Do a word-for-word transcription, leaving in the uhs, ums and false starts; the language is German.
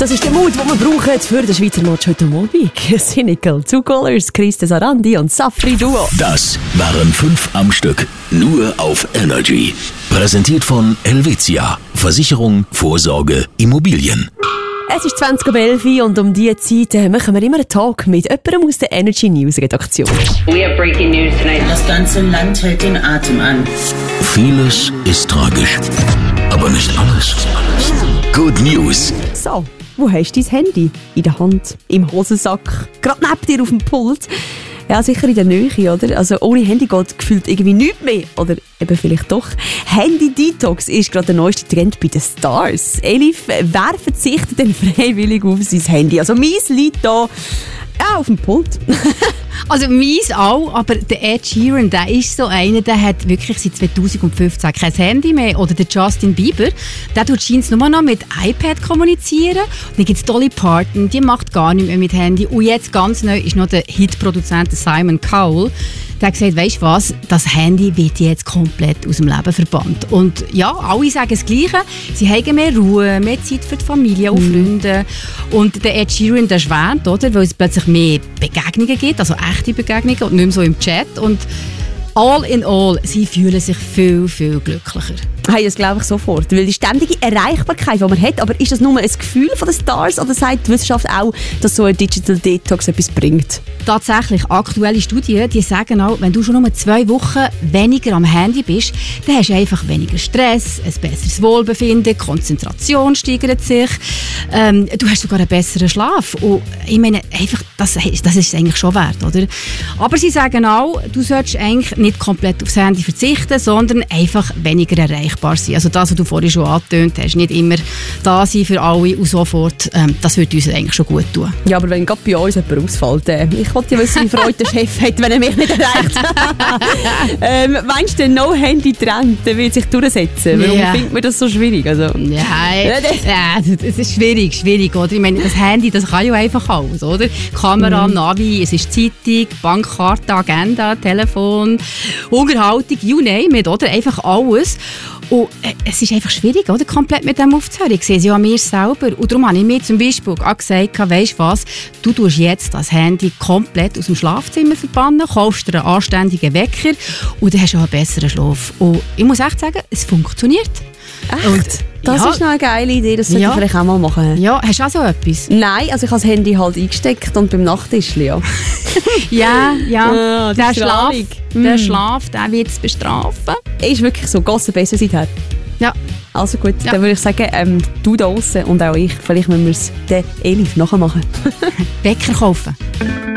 Das ist der Mut, den wir brauchen für den Schweizer Match heute Morgen. Cynical, Two Colors, Christa Sarandi und Safri Duo. Das waren fünf am Stück, nur auf Energy. Präsentiert von Helvetia. Versicherung, Vorsorge, Immobilien. Es ist zwanzig Uhr elf und um diese Zeit äh, machen wir immer einen Talk mit jemandem aus der Energy News Redaktion. We have breaking news tonight. Das ganze Land hält den Atem an. Vieles ist tragisch, aber nicht alles. Good News. So, wo hast du dein Handy? In der Hand, im Hosensack, gerade neben dir auf dem Pult. Ja, sicher in der Nähe, oder? Also ohne Handy geht gefühlt irgendwie nichts mehr. Oder eben vielleicht doch. Handy-Detox ist gerade der neueste Trend bei den Stars. Elif, wer verzichtet denn freiwillig auf sein Handy? Also meins liegt da ja, auf dem Pult. Also meins auch, aber der Ed Sheeran, der ist so einer, der hat wirklich seit zweitausendfünfzehn kein Handy mehr. Oder der Justin Bieber, der tut scheint nur noch mit iPad kommunizieren. Und dann gibt es Dolly Parton, die macht gar nicht mehr mit Handy. Und jetzt ganz neu ist noch der Hitproduzent Simon Cowell. Der hat gesagt, weisst du was, das Handy wird jetzt komplett aus dem Leben verbannt. Und ja, alle sagen das Gleiche. Sie haben mehr Ruhe, mehr Zeit für die Familie und Freunde. Und der Ed Sheeran, der schwärmt, oder, weil es plötzlich mehr Begegnungen gibt, also echte Begegnungen und nicht mehr so im Chat. Und all in all, sie fühlen sich viel, viel glücklicher. Hey, das glaube ich sofort. Weil die ständige Erreichbarkeit, die man hat, aber ist das nur ein Gefühl von den Stars oder sagt die Wissenschaft auch, dass so ein Digital Detox etwas bringt? Tatsächlich, aktuelle Studien, die sagen auch, wenn du schon nur zwei Wochen weniger am Handy bist, dann hast du einfach weniger Stress, ein besseres Wohlbefinden, Konzentration steigert sich, ähm, du hast sogar einen besseren Schlaf. Und ich meine, einfach, das, das ist es eigentlich schon wert, oder? Aber sie sagen auch, du solltest eigentlich nicht komplett aufs Handy verzichten, sondern einfach weniger erreichbar sein. Also das, was du vorhin schon angetönt hast, nicht immer da sein für alle und sofort, ähm, das würde uns eigentlich schon gut tun. Ja, aber wenn gerade bei uns jemand ausfällt, äh, ich wollte ja wissen, wie Freude der Chef hat, wenn er mich nicht erreicht. ähm, meinst du, der No-Handy-Trend wird sich durchsetzen? Warum Ja. findet man das so schwierig? Also, Ja, ja, es ist schwierig, schwierig, oder? Ich meine, das Handy, das kann ja einfach alles, oder? Kamera, Mhm. Navi, es ist Zeitung, Bankkarte, Agenda, Telefon, Unterhaltung, you name it, oder? Einfach alles. Und äh, es ist einfach schwierig, oder? Komplett mit dem aufzuhören. Ich sehe es ja an mir selber. Und darum habe ich mir zum Beispiel auch gesagt, weisst du was, du tust jetzt das Handy komplett aus dem Schlafzimmer verbannen, kaufst dir einen anständigen Wecker und dann hast du auch einen besseren Schlaf. Und ich muss echt sagen, es funktioniert. echt? Und, das ja, ist noch eine geile Idee, das sollte Ja. ich vielleicht auch mal machen. Ja, hast du auch so etwas? Nein, also ich habe das Handy halt eingesteckt und beim Nachttischli, ja. Ja, ja. Ah, die der Schlaf, Strahlung. der Mm. Schlaf, der wird es bestrafen. Ist wirklich so, Gossen besser seither. Ja. Also gut, Ja. dann würde ich sagen, ähm, du da draussen und auch ich, vielleicht müssen wir es der Elif nachher machen. Wecker kaufen.